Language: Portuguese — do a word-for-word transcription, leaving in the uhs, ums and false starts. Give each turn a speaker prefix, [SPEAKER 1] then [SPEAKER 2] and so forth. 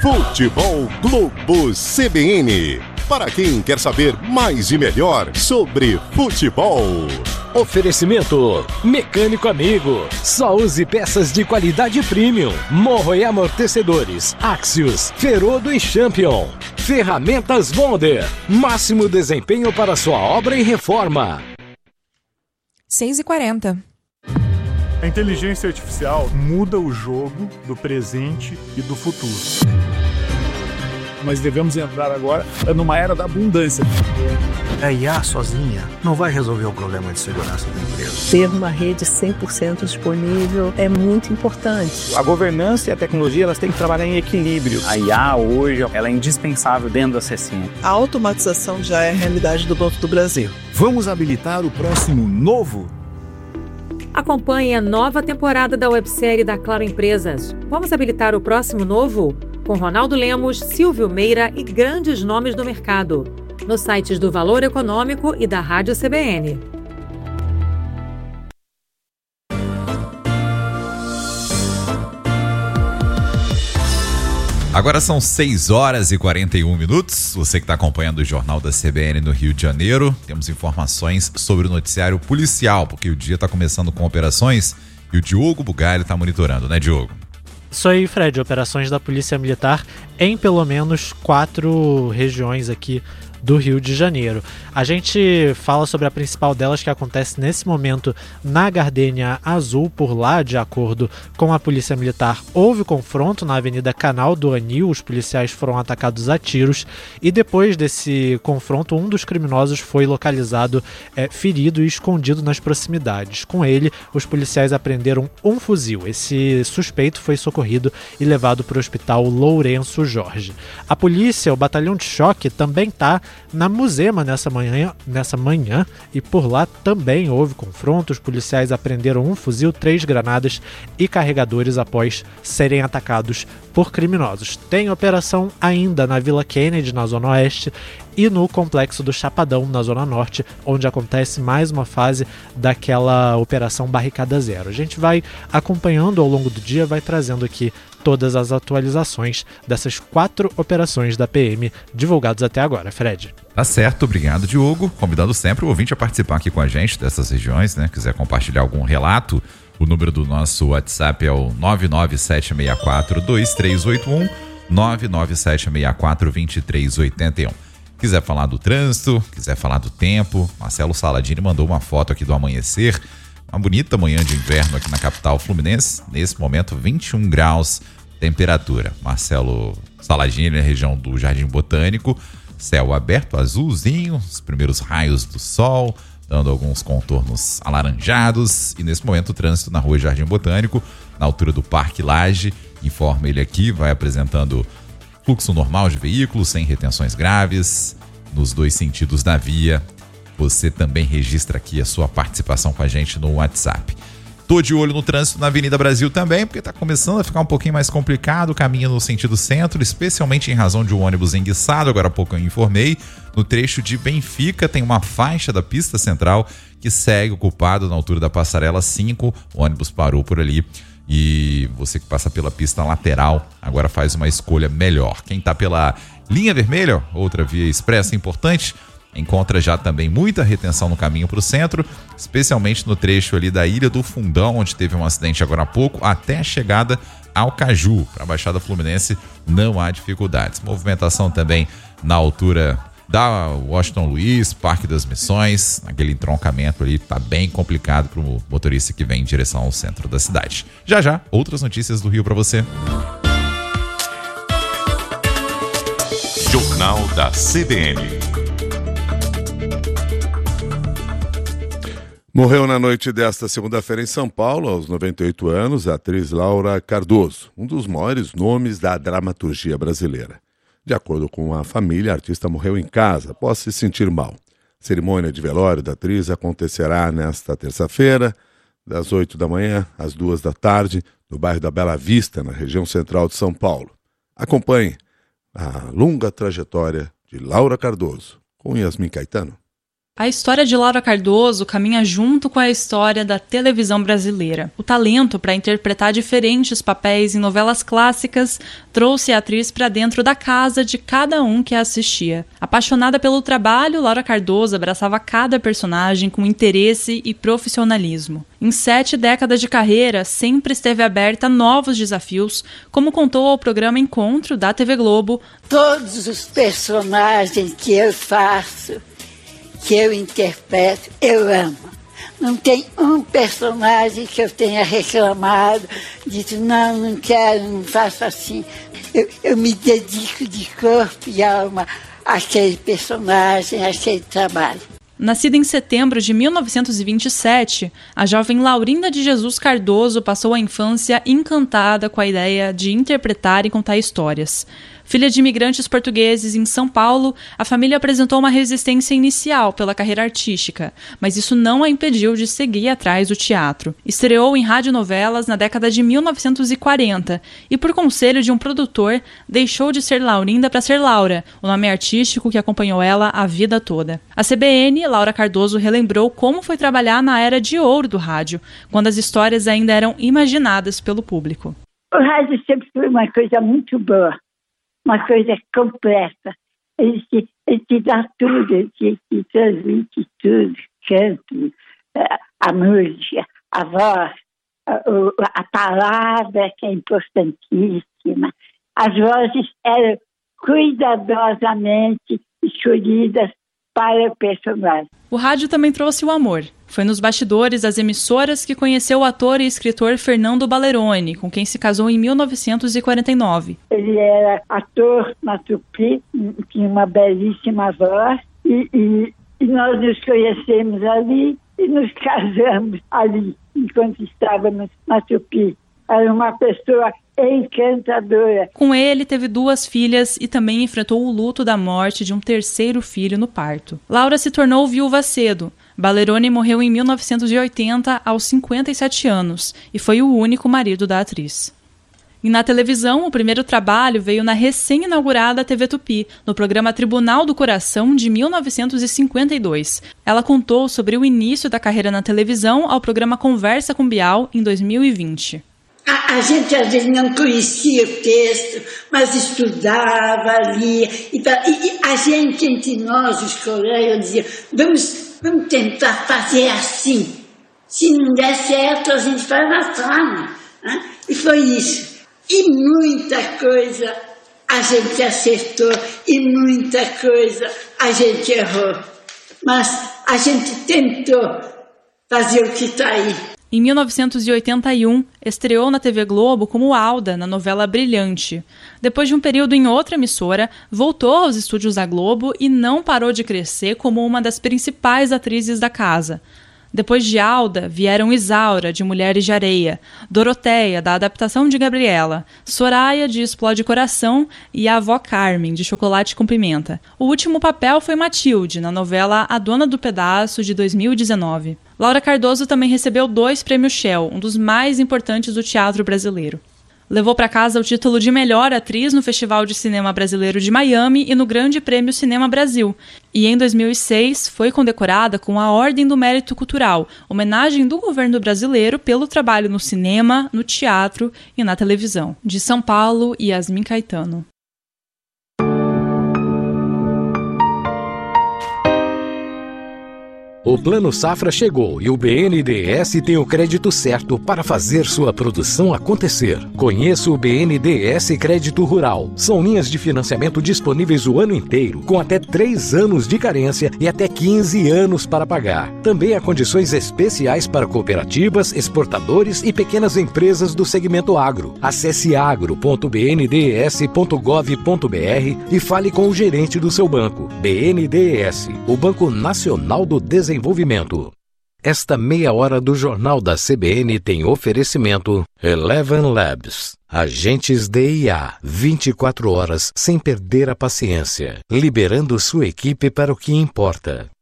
[SPEAKER 1] Futebol Globo C B N. Para quem quer saber mais e melhor sobre futebol.
[SPEAKER 2] Oferecimento Mecânico Amigo. Só use peças de qualidade premium. Morro e amortecedores Axios, Ferodo e Champion. Ferramentas Bonder. Máximo desempenho para sua obra e reforma.
[SPEAKER 3] seis e quarenta.
[SPEAKER 4] A inteligência artificial muda o jogo do presente e do futuro. Nós devemos entrar agora numa era da abundância.
[SPEAKER 5] A I A sozinha não vai resolver o problema de segurança da empresa.
[SPEAKER 6] Ter uma rede cem por cento disponível é muito importante.
[SPEAKER 7] A governança e a tecnologia, elas têm que trabalhar em equilíbrio.
[SPEAKER 8] A I A hoje, ela é indispensável dentro da C C N.
[SPEAKER 9] A automatização já é a realidade do Banco do Brasil.
[SPEAKER 10] Vamos habilitar o próximo novo?
[SPEAKER 11] Acompanhe a nova temporada da websérie da Claro Empresas. Vamos habilitar o próximo novo? Com Ronaldo Lemos, Silvio Meira e grandes nomes do mercado. Nos sites do Valor Econômico e da Rádio C B N.
[SPEAKER 12] Agora são seis horas e quarenta e um minutos. Você que está acompanhando o Jornal da C B N no Rio de Janeiro, temos informações sobre o noticiário policial, porque o dia está começando com operações e o Diogo Bugalho está monitorando, né, Diogo?
[SPEAKER 13] Isso aí, Fred, operações da Polícia Militar em pelo menos quatro regiões aqui do Rio de Janeiro. A gente fala sobre a principal delas, que acontece nesse momento na Gardênia Azul. Por lá, de acordo com a Polícia Militar, houve confronto na Avenida Canal do Anil. Os policiais foram atacados a tiros e depois desse confronto, um dos criminosos foi localizado é, ferido e escondido nas proximidades. Com ele, os policiais apreenderam um fuzil. Esse suspeito foi socorrido e levado para o Hospital Lourenço Jorge. A polícia, o batalhão de choque, também está na Muzema nessa manhã, nessa manhã e por lá também houve confronto. Os policiais apreenderam um fuzil, três granadas e carregadores após serem atacados por criminosos. Tem operação ainda na Vila Kennedy, na Zona Oeste, e no Complexo do Chapadão, na Zona Norte, onde acontece mais uma fase daquela Operação Barricada Zero. A gente vai acompanhando ao longo do dia, vai trazendo aqui todas as atualizações dessas quatro operações da P M divulgadas até agora. Fred.
[SPEAKER 12] Tá certo, obrigado, Diogo. Convidando sempre o ouvinte a participar aqui com a gente dessas regiões, né? Quiser compartilhar algum relato, o número do nosso WhatsApp é o nove nove sete seis quatro dois três oito um, nove nove sete seis quatro dois três oito um. Quiser falar do trânsito, quiser falar do tempo, Marcelo Saladini mandou uma foto aqui do amanhecer. Uma bonita manhã de inverno aqui na capital fluminense. Nesse momento, vinte e um graus temperatura. Marcelo Saladini, na região do Jardim Botânico. Céu aberto, azulzinho, os primeiros raios do sol, dando alguns contornos alaranjados. E nesse momento, o trânsito na rua Jardim Botânico, na altura do Parque Lage. Informa ele aqui, vai apresentando fluxo normal de veículos, sem retenções graves, nos dois sentidos da via. Você também registra aqui a sua participação com a gente no WhatsApp. Tô de olho no trânsito na Avenida Brasil também, porque tá começando a ficar um pouquinho mais complicado o caminho no sentido centro, especialmente em razão de um ônibus enguiçado. Agora há pouco eu informei, no trecho de Benfica tem uma faixa da pista central que segue ocupado na altura da passarela cinco. O ônibus parou por ali. E você que passa pela pista lateral agora faz uma escolha melhor. Quem está pela linha vermelha, outra via expressa importante, encontra já também muita retenção no caminho para o centro, especialmente no trecho ali da Ilha do Fundão, onde teve um acidente agora há pouco, até a chegada ao Caju. Para a Baixada Fluminense não há dificuldades. Movimentação também na altura da Washington Luiz, Parque das Missões, aquele entroncamento ali tá bem complicado para o motorista que vem em direção ao centro da cidade. Já já, outras notícias do Rio para você.
[SPEAKER 1] Jornal da C B N. Morreu na noite desta segunda-feira em São Paulo, aos noventa e oito anos, a atriz Laura Cardoso, um dos maiores nomes da dramaturgia brasileira. De acordo com a família, a artista morreu em casa após se sentir mal. A cerimônia de velório da atriz acontecerá nesta terça-feira, das oito da manhã às duas da tarde, no bairro da Bela Vista, na região central de São Paulo. Acompanhe a longa trajetória de Laura Cardoso com Yasmin Caetano.
[SPEAKER 14] A história de Laura Cardoso caminha junto com a história da televisão brasileira. O talento para interpretar diferentes papéis em novelas clássicas trouxe a atriz para dentro da casa de cada um que a assistia. Apaixonada pelo trabalho, Laura Cardoso abraçava cada personagem com interesse e profissionalismo. Em sete décadas de carreira, sempre esteve aberta a novos desafios, como contou ao programa Encontro da T V Globo.
[SPEAKER 15] Todos os personagens que eu faço, que eu interpreto, eu amo. Não tem um personagem que eu tenha reclamado, dito, não, não quero, não faço assim. Eu, eu me dedico de corpo e alma àquele personagem, àquele trabalho.
[SPEAKER 14] Nascida em setembro de mil novecentos e vinte e sete, a jovem Laurinda de Jesus Cardoso passou a infância encantada com a ideia de interpretar e contar histórias. Filha de imigrantes portugueses em São Paulo, a família apresentou uma resistência inicial pela carreira artística, mas isso não a impediu de seguir atrás do teatro. Estreou em radionovelas na década de mil novecentos e quarenta e, por conselho de um produtor, deixou de ser Laurinda para ser Laura, o nome artístico que acompanhou ela a vida toda. A C B N, Laura Cardoso relembrou como foi trabalhar na era de ouro do rádio, quando as histórias ainda eram imaginadas pelo público.
[SPEAKER 15] O rádio sempre foi uma coisa muito boa. Uma coisa completa. Ele te, ele te dá tudo, ele te, te transmite tudo, canto, a música, a voz, a, a palavra que é importantíssima. As vozes eram cuidadosamente escolhidas para o personagem.
[SPEAKER 14] O rádio também trouxe o amor. Foi nos bastidores das emissoras que conheceu o ator e escritor Fernando Balleroni, com quem se casou em mil novecentos e quarenta e nove.
[SPEAKER 15] Ele era ator na Tupi, tinha uma belíssima voz, e, e, e nós nos conhecemos ali e nos casamos ali, enquanto estávamos na Tupi. Era uma pessoa encantadora.
[SPEAKER 14] Com ele, teve duas filhas e também enfrentou o luto da morte de um terceiro filho no parto. Laura se tornou viúva cedo. Balleroni morreu em mil novecentos e oitenta, aos cinquenta e sete anos, e foi o único marido da atriz. E na televisão, o primeiro trabalho veio na recém-inaugurada T V Tupi, no programa Tribunal do Coração, de mil novecentos e cinquenta e dois. Ela contou sobre o início da carreira na televisão ao programa Conversa com Bial, em dois mil e vinte.
[SPEAKER 15] A, a gente às vezes não conhecia o texto, mas estudava, lia. E, e, e a gente, entre nós, os colegas, dizia, vamos, vamos tentar fazer assim. Se não der certo, a gente faz assim. Né? E foi isso. E muita coisa a gente acertou e muita coisa a gente errou. Mas a gente tentou fazer o que está aí.
[SPEAKER 14] Em mil novecentos e oitenta e um, estreou na T V Globo como Alda, na novela Brilhante. Depois de um período em outra emissora, voltou aos estúdios da Globo e não parou de crescer como uma das principais atrizes da casa. Depois de Alda, vieram Isaura, de Mulheres de Areia, Doroteia, da adaptação de Gabriela, Soraya, de Explode Coração, e a avó Carmen, de Chocolate com Pimenta. O último papel foi Matilde, na novela A Dona do Pedaço, de dois mil e dezenove. Laura Cardoso também recebeu dois prêmios Shell, um dos mais importantes do teatro brasileiro. Levou para casa o título de melhor atriz no Festival de Cinema Brasileiro de Miami e no Grande Prêmio Cinema Brasil. E em dois mil e seis foi condecorada com a Ordem do Mérito Cultural, homenagem do governo brasileiro pelo trabalho no cinema, no teatro e na televisão. De São Paulo, Yasmin Caetano.
[SPEAKER 2] O Plano Safra chegou e o B N D E S tem o crédito certo para fazer sua produção acontecer. Conheça o B N D E S Crédito Rural. São linhas de financiamento disponíveis o ano inteiro, com até três anos de carência e até quinze anos para pagar. Também há condições especiais para cooperativas, exportadores e pequenas empresas do segmento agro. Acesse agro ponto b n d e s ponto gov ponto b r e fale com o gerente do seu banco. B N D E S, o Banco Nacional do Desenvolvimento. Desenvolvimento. Esta meia hora do Jornal da C B N tem oferecimento Eleven Labs. Agentes D I A, vinte e quatro horas sem perder a paciência, liberando sua equipe para o que importa.